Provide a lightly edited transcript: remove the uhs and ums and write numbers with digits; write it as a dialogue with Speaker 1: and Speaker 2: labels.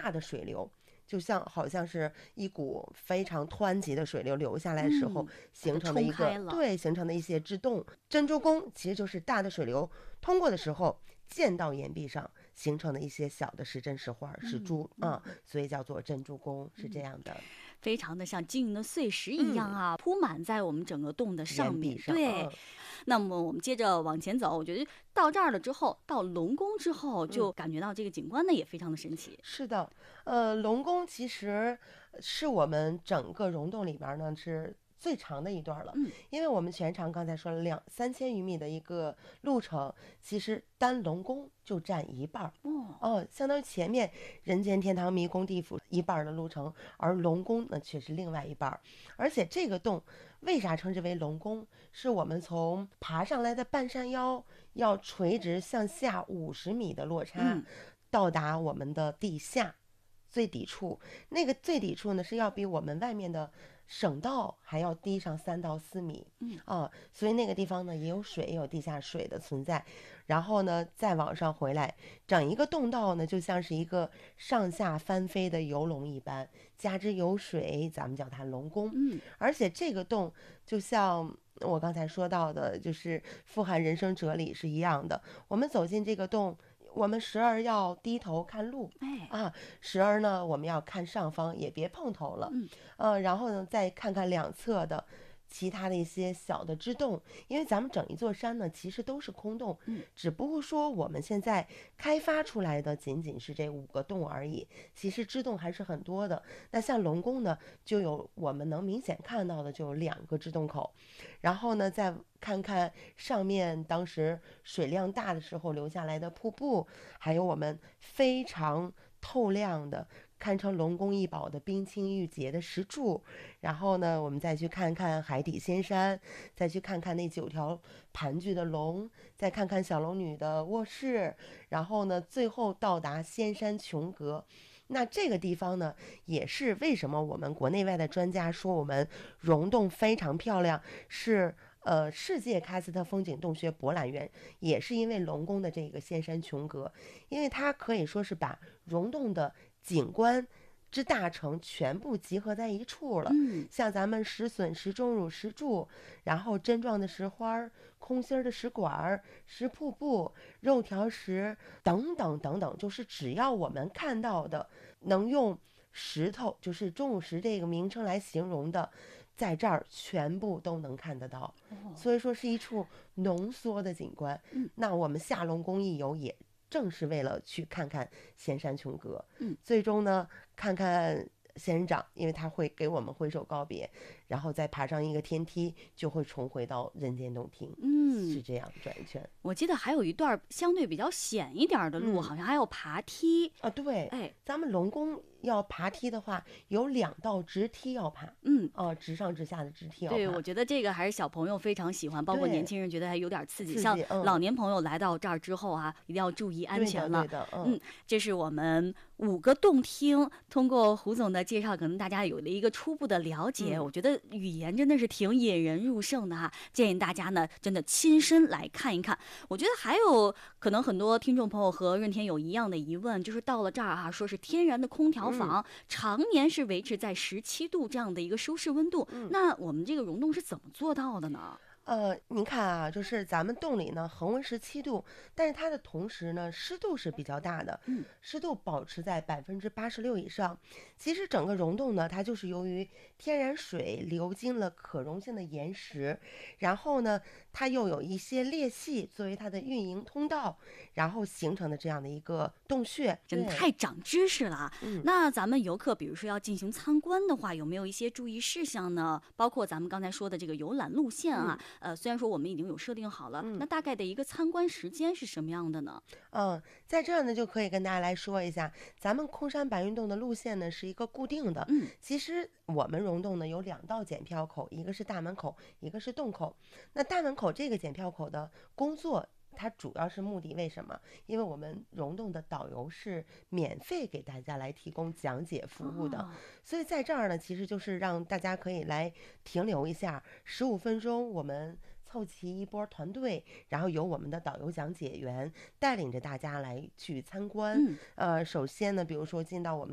Speaker 1: 大的水流，就好像是一股非常湍急的水流流下来的时候形成的一个形成的一些支洞。珍珠宫其实就是大的水流通过的时候溅到岩壁上形成的一些小的石珍石花石珠所以叫做珍珠宫，是这样的。
Speaker 2: 非常的像晶莹的碎石一样啊，铺满在我们整个洞的上面。对，那么我们接着往前走，我觉得到这儿了之后，到龙宫之后，就感觉到这个景观呢也非常的神奇。
Speaker 1: 是的，龙宫其实是我们整个溶洞里边呢是最长的一段了，因为我们全长刚才说了3000余米的一个路程，其实单龙宫就占一半相当于前面人间天堂迷宫地府一半的路程，而龙宫呢却是另外一半。而且这个洞为啥称之为龙宫，是我们从爬上来的半山腰要垂直向下50米的落差，到达我们的地下最底处，那个最底处呢是要比我们外面的省道还要低上3到4米，所以那个地方呢也有水，也有地下水的存在。然后呢再往上回来，整一个洞道呢就像是一个上下翻飞的游龙一般，加之有水，咱们叫它龙宫。而且这个洞就像我刚才说到的，就是富含人生哲理是一样的。我们走进这个洞，我们时而要低头看路，时而呢我们要看上方，也别碰头了，然后呢再看看两侧的其他的一些小的支洞，因为咱们整一座山呢其实都是空洞，只不过说我们现在开发出来的仅仅是这5个洞而已，其实支洞还是很多的。那像龙宫呢就有我们能明显看到的就有2个支洞口，然后呢再看看上面当时水量大的时候流下来的瀑布，还有我们非常透亮的堪称龙宫一宝的冰清玉洁的石柱，然后呢我们再去看看海底仙山，再去看看那9条盘踞的龙，再看看小龙女的卧室，然后呢最后到达仙山琼阁。那这个地方呢也是为什么我们国内外的专家说我们溶洞非常漂亮，是世界喀斯特风景洞穴博览园，也是因为龙宫的这个仙山琼阁，因为它可以说是把溶洞的景观之大成全部集合在一处了。像咱们石笋、石钟乳、石柱，然后针状的石花、空心的石管、石瀑布、肉条石等等等等，就是只要我们看到的能用石头，就是钟乳石这个名称来形容的，在这儿全部都能看得到，所以说是一处浓缩的景观。那我们下龙宫一游也正是为了去看看仙山琼阁，最终呢看看仙人掌，因为他会给我们挥手告别，然后再爬上一个天梯，就会重回到人间洞庭。是这样转一圈。
Speaker 2: 我记得还有一段相对比较险一点的路，好像还要爬梯
Speaker 1: 啊。对，咱们龙宫要爬梯的话，有2道直梯要爬，直上直下的直梯要爬。
Speaker 2: 对，我觉得这个还是小朋友非常喜欢，包括年轻人觉得还有点刺激。像老年朋友来到这儿之后啊，一定要注意安全了。
Speaker 1: 对的，
Speaker 2: 这是我们5个洞厅，通过胡总的介绍，可能大家有了一个初步的了解。我觉得语言真的是挺引人入胜的哈，建议大家呢真的亲身来看一看。我觉得还有可能很多听众朋友和润天有一样的疑问，就是到了这儿哈，说是天然的空调房，常年是维持在17度这样的一个舒适温度，那我们这个溶洞是怎么做到的呢？
Speaker 1: 您看啊，就是咱们洞里呢恒温17度，但是它的同时呢湿度是比较大的，湿度保持在86%以上。其实整个溶洞呢，它就是由于天然水流经了可溶性的岩石，然后呢它又有一些裂隙作为它的运营通道，然后形成的这样的一个洞穴。
Speaker 2: 真的太长知识了。那咱们游客比如说要进行参观的话，有没有一些注意事项呢？包括咱们刚才说的这个游览路线啊，虽然说我们已经有设定好了，那大概的一个参观时间是什么样的呢？
Speaker 1: 在这儿呢就可以跟大家来说一下，咱们空山白云洞的路线呢是一个固定的。其实我们溶洞呢有2道检票口，一个是大门口，一个是洞口。那大门口这个检票口的工作，它主要是目的为什么？因为我们溶洞的导游是免费给大家来提供讲解服务的，所以在这儿呢其实就是让大家可以来停留一下15分钟，我们凑齐一波团队，然后由我们的导游讲解员带领着大家来去参观。首先呢比如说进到我们